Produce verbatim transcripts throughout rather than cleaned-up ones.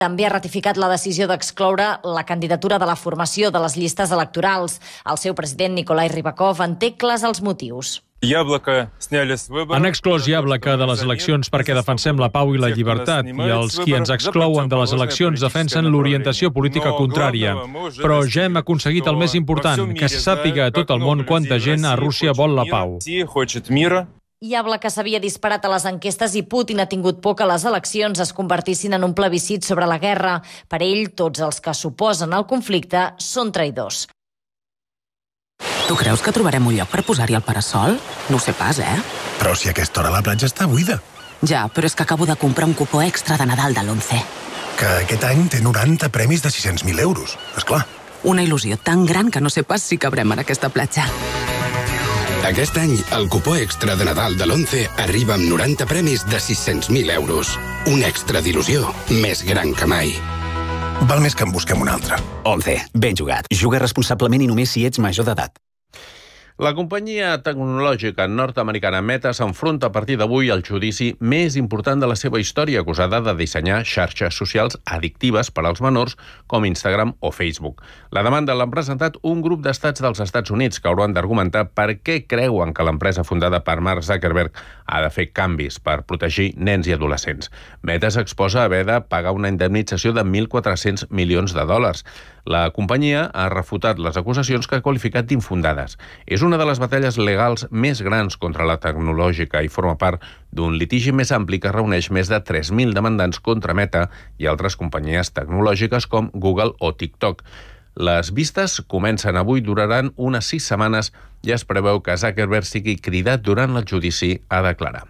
També ha ratificat la decisió d'excloure la candidatura de la formació de les llistes electorals. El seu president, Nikolai Rybakov, en té clars els motius. Han exclòs Яблоко de les eleccions perquè defensem la pau i la llibertat, i els qui ens exclouen de les eleccions defensen l'orientació política contrària. Però ja hem aconseguit el més important, que se sàpiga a tot el món quanta gent a Rússia vol la pau. Yablaka s'havia disparat a les enquestes i Putin ha tingut por que les eleccions es convertissin en un plebiscit sobre la guerra. Per ell, tots els que s'oposen al conflicte són traïdors. Tu creus que trobarem un lloc per posar-hi el parasol? No ho sé pas, eh? Però si a aquesta hora la platja està buida. Ja, però és que acabo de comprar un cupó extra de Nadal de l'Once. Que aquest any té noranta premis de sis-cents mil euros, esclar. Una il·lusió tan gran que no sé pas si cabrem en aquesta platja. Aquest any, el cupó extra de Nadal de l'Once arriba amb noranta premis de sis-cents mil euros. Un extra d'il·lusió més gran que mai. Val més que en busquem un altre. Once, ben jugat. Juga responsablement i només si ets major d'edat. La companyia tecnològica nord-americana Meta s'enfronta a partir d'avui al judici més important de la seva història, acusada de dissenyar xarxes socials addictives per als menors com Instagram o Facebook. La demanda l'han presentat un grup d'estats dels Estats Units que hauran d'argumentar per què creuen que l'empresa fundada per Mark Zuckerberg ha de fer canvis per protegir nens i adolescents. Meta s'exposa a haver de pagar una indemnització de mil quatre-cents milions de dòlars. La companyia ha refutat les acusacions que ha qualificat d'infundades. És una de les batalles legals més grans contra la tecnològica i forma part d'un litigi més ampli que reuneix més de tres mil demandants contra Meta i altres companyies tecnològiques com Google o TikTok. Les vistes comencen avui, duraran unes sis setmanes i es preveu que Zuckerberg sigui cridat durant el judici a declarar.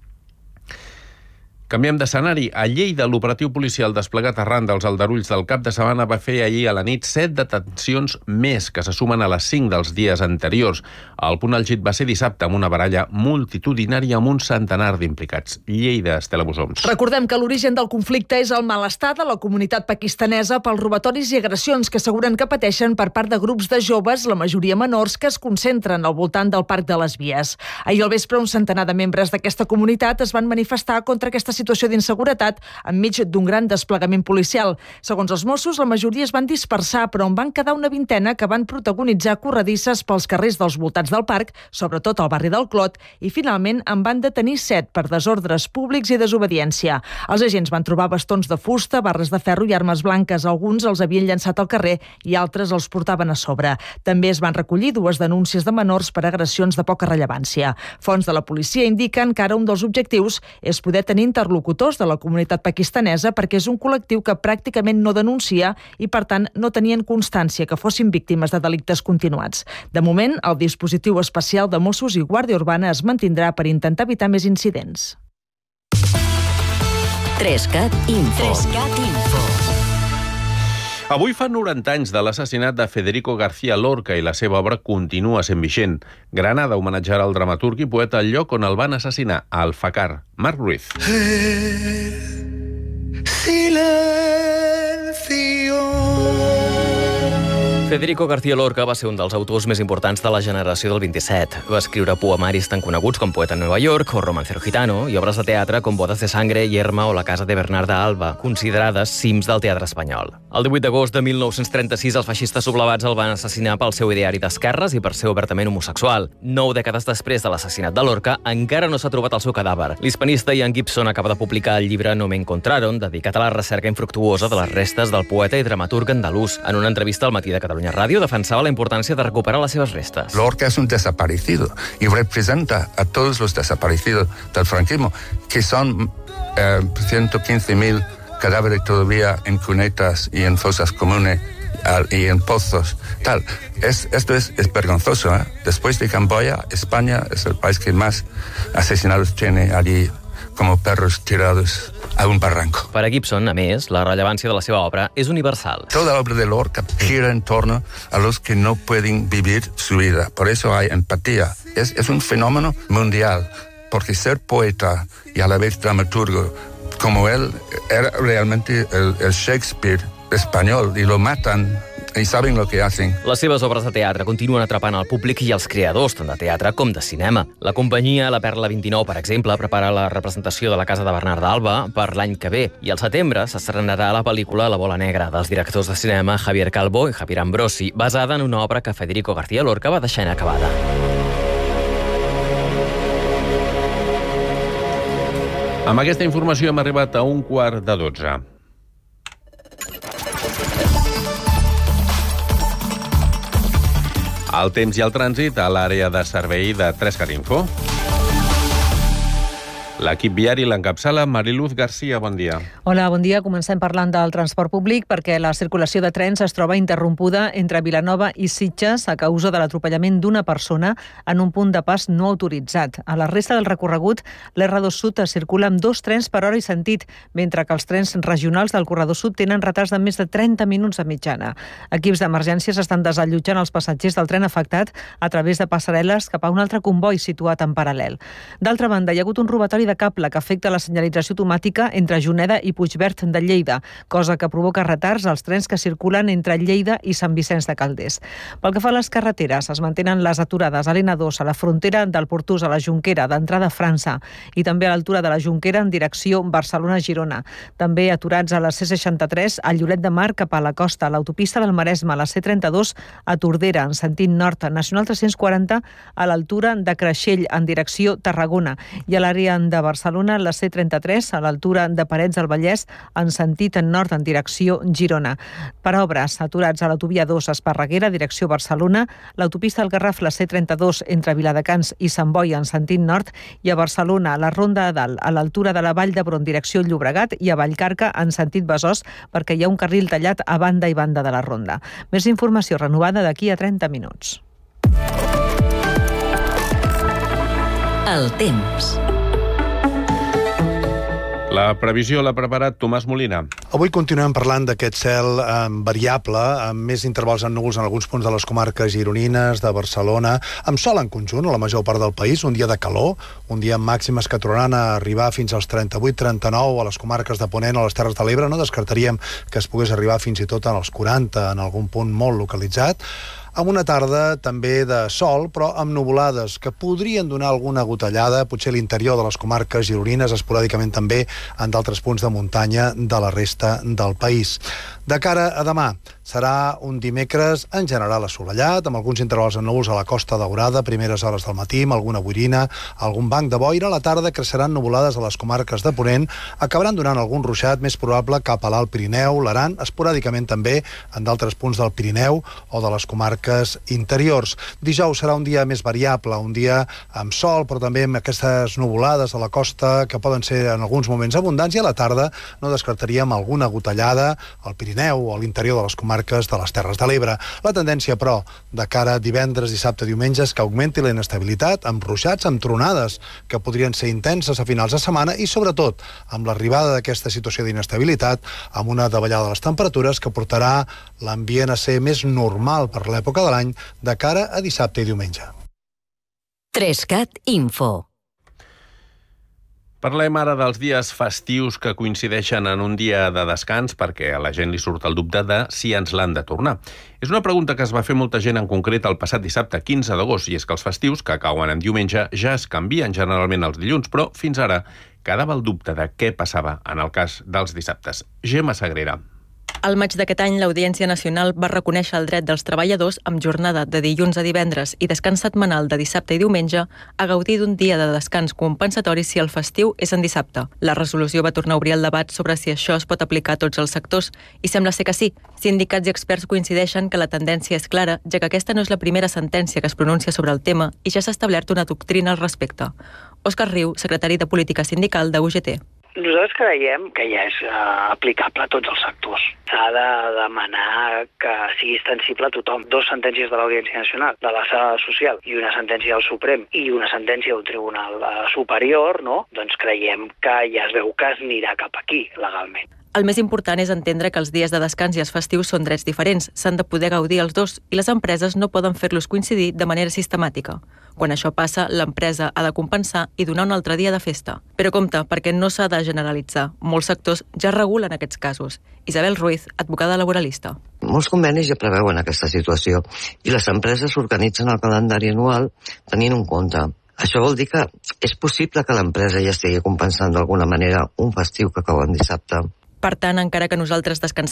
Canviem d'escenari. A Lleida, l'operatiu policial desplegat arran dels aldarulls del cap de setmana va fer ahir a la nit set detencions més, que se sumen a les cinc dels dies anteriors. El punt àlgid va ser dissabte amb una baralla multitudinària amb un centenar d'implicats. Lleida, Estela Bosoms. Recordem que l'origen del conflicte és el malestar de la comunitat pakistanesa pels robatoris i agressions que asseguren que pateixen per part de grups de joves, la majoria menors, que es concentren al voltant del Parc de les Vies. Ahir al vespre, un centenar de membres d'aquesta comunitat es van manifestar contra aquesta situació situació d'inseguretat enmig d'un gran desplegament policial. Segons els Mossos, la majoria es van dispersar, però en van quedar una vintena que van protagonitzar corredisses pels carrers dels voltants del parc, sobretot al barri del Clot, i finalment en van detenir set per desordres públics i desobediència. Els agents van trobar bastons de fusta, barres de ferro i armes blanques. Alguns els havien llançat al carrer i altres els portaven a sobre. També es van recollir dues denúncies de menors per agressions de poca rellevància. Fonts de la policia indiquen que ara un dels objectius és poder tenir interlocutors de la comunitat pakistanesa perquè és un col·lectiu que pràcticament no denuncia i, per tant, no tenien constància que fossin víctimes de delictes continuats. De moment, el dispositiu especial de Mossos i Guàrdia Urbana es mantindrà per intentar evitar més incidents. Trescat Info. Trescat Info. Avui fa noranta anys de l'assassinat de Federico García Lorca i la seva obra continua sent vigent. Granada homenatjarà el dramaturg i poeta al lloc on el van assassinar, a Alfacar. Marc Ruiz. Federico García Lorca va ser un dels autors més importants de la generació del vint-i-set. Va escriure poemaris tan coneguts com Poeta en Nova York o Romancero Gitano i obres de teatre com Bodas de Sangre, Yerma o La casa de Bernarda Alba, considerades cims del teatre espanyol. El divuit d'agost de mil nou-cents trenta-sis, els feixistes sublevats el van assassinar pel seu ideari d'esquerres i per ser obertament homosexual. Nou dècades després de l'assassinat de Lorca, encara no s'ha trobat el seu cadàver. L'hispanista Ian Gibson acaba de publicar el llibre No me encontraron, dedicat a la recerca infructuosa de les restes del poeta i dramaturg andalús. En una entrevista al Matí de Catalunya Ràdio defensava la importància de recuperar les seves restes. Lorca es un desaparecido y representa a todos los desaparecidos del franquismo, que son eh, ciento quince mil cadáveres todavía en cunetas y en fosas comunes y en pozos. Tal. Es, esto es, es vergonzoso, ¿eh? Después de Camboya, España es el país que más asesinados tiene allí como perros tirados a un barranco. Per a Gibson, a més, la rellevància de la seva obra és universal. Toda obra de Lorca gira en torno a los que no pueden vivir su vida. Por eso hay empatía. Es, es un fenómeno mundial, porque ser poeta y a la vez dramaturgo, como él, era realmente el, el Shakespeare español, y lo matan y saben lo que hacen. Les seves obres de teatre continuen atrapant el públic i els creadors, tant de teatre com de cinema. La companyia La Perla vint-i-nou, per exemple, prepara la representació de La Casa de Bernard d'Alba per l'any que ve, i al setembre s'estrenarà la pel·lícula La Bola Negra, dels directors de cinema Javier Calvo i Javier Ambrosi, basada en una obra que Federico García Lorca va deixar inacabada. Amb aquesta informació hem arribat a un quart de dotze. El temps i el trànsit a l'àrea de servei de Trescat Info. L'equip viari l'encapçala Mariluz García. Bon dia. Hola, bon dia. Comencem parlant del transport públic perquè la circulació de trens es troba interrompuda entre Vilanova i Sitges a causa de l'atropellament d'una persona en un punt de pas no autoritzat. A la resta del recorregut, l'R dos Sud circula amb dos trens per hora i sentit, mentre que els trens regionals del corredor sud tenen retards de més de trenta minuts de mitjana. Equips d'emergències estan desallotjant els passatgers del tren afectat a través de passarel·les cap a un altre comboi situat en paral·lel. D'altra banda, hi ha hagut un robatori de cable que afecta la senyalització automàtica entre Juneda i Puigverd de Lleida, cosa que provoca retards als trens que circulen entre Lleida i Sant Vicenç de Calders. Pel que fa a les carreteres, es mantenen les aturades a l'N dos, a la frontera del Portús, a la Jonquera, d'entrada a França, i també a l'altura de la Jonquera en direcció Barcelona-Girona. També aturats a la C seixanta-tres, a Lloret de Mar cap a la costa, a l'autopista del Maresme, a la C trenta-dos, a Tordera, en sentit nord, Nacional tres-cents quaranta, a l'altura de Creixell, en direcció Tarragona, i a l'àrea de Barcelona, la C trenta-tres, a l'altura de Parets del Vallès, en sentit nord, en direcció Girona. Per obres, aturats a l'autovia dos, Esparreguera, direcció Barcelona, l'autopista del Garraf, la C trenta-dos, entre Viladecans i Sant Boi, en sentit nord, i a Barcelona, a la Ronda de Dalt, a l'altura de la Vall d'Hebron, direcció Llobregat, i a Vallcarca, en sentit Besòs, perquè hi ha un carril tallat a banda i banda de la Ronda. Més informació renovada d'aquí a trenta minuts. El temps. La previsió l'ha preparat Tomàs Molina. Avui continuem parlant d'aquest cel eh, variable, amb més intervals en núvols en alguns punts de les comarques gironines, de Barcelona, amb sol en conjunt a la major part del país, un dia de calor, un dia amb màximes que tornaran a arribar fins als trenta-vuit trenta-nou a les comarques de Ponent, a les Terres de l'Ebre. No descartaríem que es pogués arribar fins i tot als quaranta en algun punt molt localitzat, amb una tarda també de sol, però amb nuvolades que podrien donar alguna gotellada, potser a l'interior de les comarques gironines, esporàdicament també en d'altres punts de muntanya de la resta del país. De cara a demà, serà un dimecres en general assolellat, amb alguns intervals en núvols a la Costa Daurada, primeres hores del matí, amb alguna boirina, algun banc de boira. A la tarda creixeran nuvolades a les comarques de Ponent, acabaran donant algun ruixat més probable cap a l'Alt Pirineu, l'Aran, esporàdicament també en d'altres punts del Pirineu o de les comarques interiors. Dijous serà un dia més variable, un dia amb sol, però també amb aquestes nuvolades a la costa que poden ser en alguns moments abundants, i a la tarda no descartaríem alguna gotellada al Pirineu o a l'interior de les comarques de les Terres de l'Ebre. La tendència, però, de cara a divendres, dissabte, diumenge, és que augmenti la inestabilitat, amb ruixats, amb tronades que podrien ser intenses a finals de setmana, i sobretot amb l'arribada d'aquesta situació d'inestabilitat, amb una davallada de les temperatures que portarà l'ambient a ser més normal per l'època de l'any de cara a dissabte i diumenge. Trescat Info. Parlem ara dels dies festius que coincideixen en un dia de descans, perquè a la gent li surt el dubte de si ens l'han de tornar. És una pregunta que es va fer molta gent en concret el passat dissabte, quinze d'agost, i és que els festius, que cauen en diumenge, ja es canvien generalment els dilluns, però fins ara quedava el dubte de què passava en el cas dels dissabtes. Gemma Sagrera. Al maig d'aquest any, l'Audiència Nacional va reconèixer el dret dels treballadors amb jornada de dilluns a divendres i descans setmanal de dissabte i diumenge a gaudir d'un dia de descans compensatori si el festiu és en dissabte. La resolució va tornar a obrir el debat sobre si això es pot aplicar a tots els sectors, i sembla ser que sí. Sindicats i experts coincideixen que la tendència és clara, ja que aquesta no és la primera sentència que es pronuncia sobre el tema i ja s'ha establert una doctrina al respecte. Òscar Riu, secretari de Política Sindical de U G T. Nosaltres creiem que ja és uh, aplicable a tots els sectors. S'ha de demanar que sigui extensible a tothom. Dos sentències de l'Audiència Nacional, de la Sala Social, i una sentència del Suprem i una sentència del Tribunal uh, Superior, no? Doncs creiem que ja es veu que es anirà cap aquí, legalment. El més important és entendre que els dies de descans i els festius són drets diferents, s'han de poder gaudir els dos i les empreses no poden fer-los coincidir de manera sistemàtica. Quan això passa, l'empresa ha de compensar i donar un altre dia de festa. Però compte, perquè no s'ha de generalitzar. Molts sectors ja regulen aquests casos. Isabel Ruiz, advocada laboralista. Molts convenis ja preveuen aquesta situació i les empreses organitzen el calendari anual tenint en compte. Això vol dir que és possible que l'empresa ja estigui compensant d'alguna manera un festiu que acaba en dissabte. Per tant, encara que nosaltres descansem